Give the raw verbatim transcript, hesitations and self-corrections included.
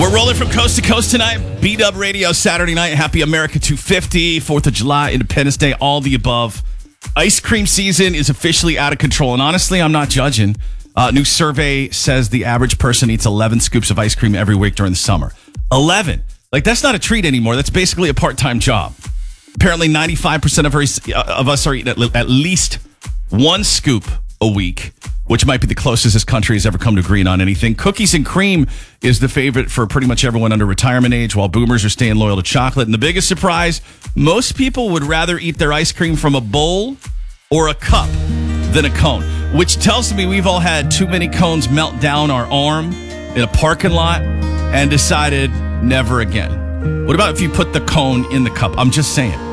We're rolling from coast to coast tonight. B-Dub Radio, Saturday night. Happy America two fifty, fourth of July, Independence Day, all the above. Ice cream season is officially out of control. And honestly, I'm not judging. Uh, new survey says the average person eats eleven scoops of ice cream every week during the summer. eleven. Like, that's not a treat anymore. That's basically a part-time job. Apparently, ninety-five percent of, our, of us are eating at, at least one scoop a week, which might be the closest this country has ever come to agreeing on anything. Cookies and cream is the favorite for pretty much everyone under retirement age, while boomers are staying loyal to chocolate. And the biggest surprise, most people would rather eat their ice cream from a bowl or a cup than a cone, which tells me we've all had too many cones melt down our arm in a parking lot and decided never again. What about if you put the cone in the cup? I'm just saying.